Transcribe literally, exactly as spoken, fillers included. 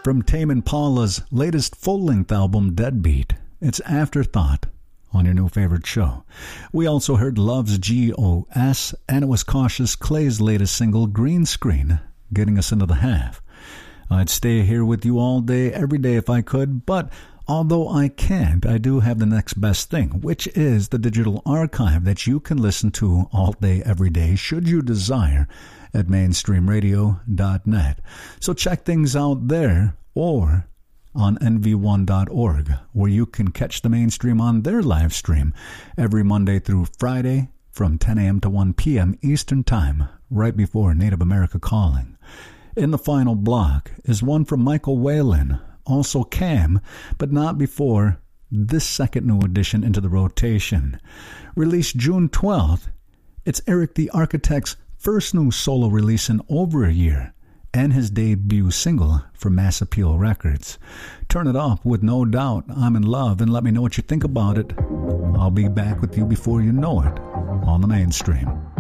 From Tame Impala's latest full-length album, Deadbeat, it's Afterthought on your new favorite show. We also heard Love's G O S, and it was Cautious Clay's latest single, Green Screen, getting us into the half. I'd stay here with you all day, every day if I could, but although I can't, I do have the next best thing, which is the digital archive that you can listen to all day, every day, should you desire, at mainstream radio dot net. So check things out there, or on N V one dot org, where you can catch the Mainstream on their live stream every Monday through Friday from ten a.m. to one p.m. Eastern Time, right before Native America Calling. In the final block is one from Michael Whalen, also Cam, but not before this second new addition into the rotation. Released June twelfth, it's Eric the Architect's first new solo release in over a year, and his debut single for Mass Appeal Records. Turn it up with No Doubt, I'm in Love, and let me know what you think about it. I'll be back with you before you know it on the Mainstream.